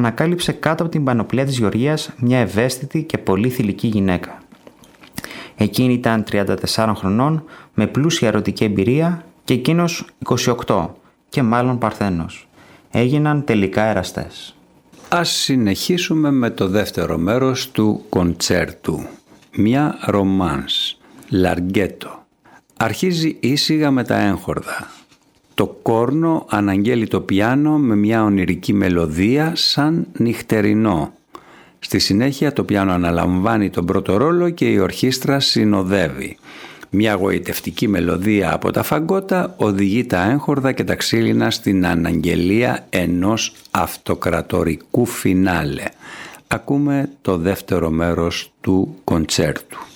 ανακάλυψε κάτω από την πανοπλία της Γεωργίας μια ευαίσθητη και πολύ θηλυκή γυναίκα. Εκείνη ήταν 34 χρονών, με πλούσια ερωτική εμπειρία και εκείνος 28 και μάλλον παρθένος. Έγιναν τελικά εραστές. Ας συνεχίσουμε με το δεύτερο μέρος του κοντσέρτου. Μια ρομάνς, λαργέτο. Αρχίζει ήσυχα με τα έγχορδα. Το κόρνο αναγγέλει το πιάνο με μια ονειρική μελωδία σαν νυχτερινό. Στη συνέχεια το πιάνο αναλαμβάνει τον πρώτο ρόλο και η ορχήστρα συνοδεύει. Μια γοητευτική μελωδία από τα φαγκότα οδηγεί τα έγχορδα και τα ξύλινα στην αναγγελία ενός αυτοκρατορικού φινάλε. Ακούμε το δεύτερο μέρος του κοντσέρτου.